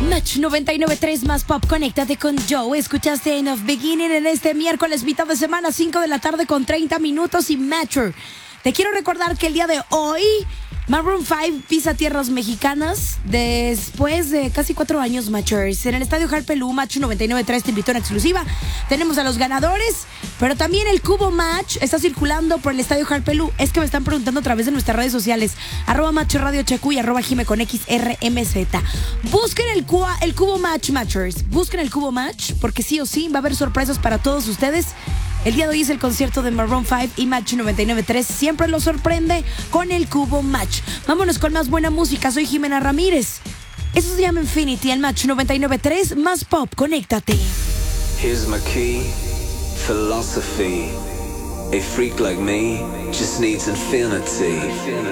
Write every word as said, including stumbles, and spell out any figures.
Match noventa y nueve punto tres más pop, conéctate con Joe. Escuchaste End of Beginning en este miércoles, mitad de semana, cinco de la tarde con treinta minutos y Matcher. Te quiero recordar que el día de hoy Maroon cinco pisa tierras mexicanas después de casi cuatro años, Matchers. En el estadio Harpelú, Match noventa y nueve punto tres te invitó en exclusiva. Tenemos a los ganadores, pero también el Cubo Match está circulando por el estadio Harpelú. Es que me están preguntando a través de nuestras redes sociales, arroba Match Radio Checu y arroba Jime con X R M Z. Busquen el, cua, el Cubo Match, Matchers. Busquen el Cubo Match, porque sí o sí va a haber sorpresas para todos ustedes. El día de hoy es el concierto de Maroon cinco y Match noventa y nueve punto tres siempre lo sorprende con el Cubo Match. Vámonos con más buena música. Soy Jimena Ramírez. Eso se llama Infinity, el Match noventa y nueve punto tres más pop. Conéctate. Here's my key, philosophy. A freak like me just needs infinity.